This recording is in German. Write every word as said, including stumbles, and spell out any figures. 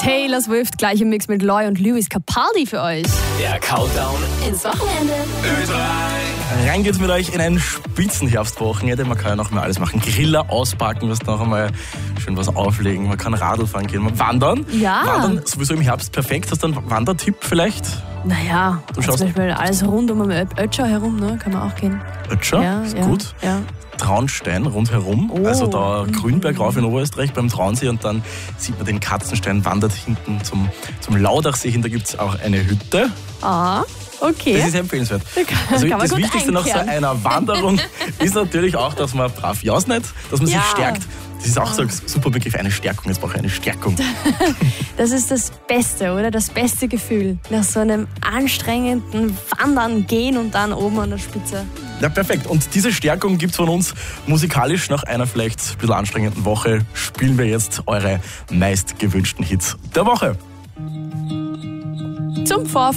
Taylor Swift, gleich im Mix mit Loy und Lewis Capaldi für euch. Der Countdown Ins Wochenende. Ö drei. Rein geht's mit euch in ein Spitzenherbstwochenende. Man kann ja noch mal alles machen. Griller auspacken, was noch einmal schön was auflegen. Man kann Radl fahren gehen, man wandern. Ja. Wandern sowieso im Herbst perfekt. Hast du einen Wandertipp vielleicht? Naja, Du schaust- zum Beispiel alles rund um den Ötscher herum, ne? Kann man auch gehen. Ötscher, Ja, ist ja, gut. Ja. Traunstein rundherum, Oh. also da Grünberg rauf in Oberösterreich beim Traunsee und dann sieht man den Katzenstein, wandert hinten zum, zum Laudachsee hin, da gibt es auch eine Hütte. Ah, okay. Das ist empfehlenswert. kann- Also kann man das gut Wichtigste nach so einkehren. einer Wanderung ist natürlich auch, dass man brav jausnet, dass man Ja. sich stärkt. Das ist auch so ein super Begriff, eine Stärkung. Jetzt brauche ich eine Stärkung. Das ist das Beste, oder? Das beste Gefühl. Nach so einem anstrengenden Wandern gehen und dann oben an der Spitze. Ja, perfekt. Und diese Stärkung gibt es von uns musikalisch. Nach einer vielleicht ein bisschen anstrengenden Woche spielen wir jetzt eure meist gewünschten Hits der Woche. Zum Vorfreude.